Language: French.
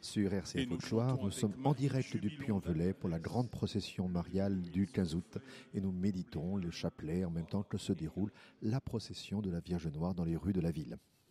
Sur RCF Haute-Loire, nous sommes en direct du Puy-en-Velay pour la grande procession mariale du 15 août et nous méditons le chapelet en même temps que se déroule la procession de la Vierge Noire dans les rues de la ville.